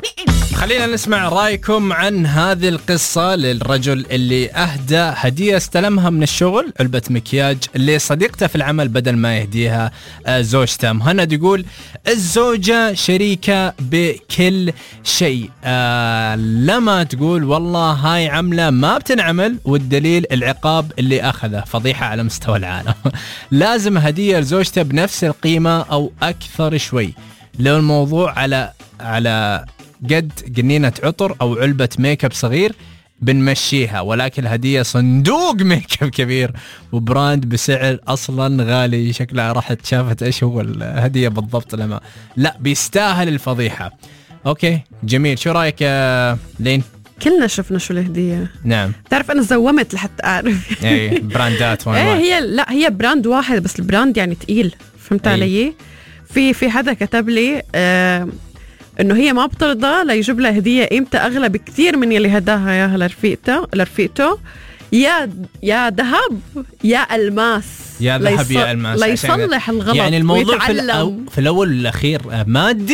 خلينا نسمع رأيكم عن هذه القصة للرجل اللي أهدى هدية استلمها من الشغل، علبة مكياج لصديقته في العمل بدل ما يهديها زوجته. مهند يقول الزوجة شريكة بكل شيء، لما تقول والله هاي عملة ما بتنعمل والدليل العقاب اللي أخذه، فضيحة على مستوى العالم. لازم هدية لزوجته بنفس القيمة أو أكثر شوي. لو الموضوع على قد قنينة عطر أو علبة ميك اب صغير بنمشيها، ولكن الهدية صندوق ميك اب كبير وبراند بسعر أصلا غالي، شكلها راحت شافت إيش هو الهدية بالضبط. لما لا بيستاهل الفضيحة. أوكي جميل، شو رأيك يا لين؟ كلنا شفنا شو الهدية. نعم. تعرف أنا زومت لحتى أعرف. أي براندات هي براند واحد بس البراند يعني تقيل، فهمت علي؟ في حدا كتب لي انه هي ما بترضى ليجيب لها هديه قيمتها اغلى بكثير من يلي هداها اياها لرفيقته، يا ذهب يا الماس، يا ذهب يا الماس ليصلح الغلط يعني الموضوع ويتعلم. في الاول والاخير مادي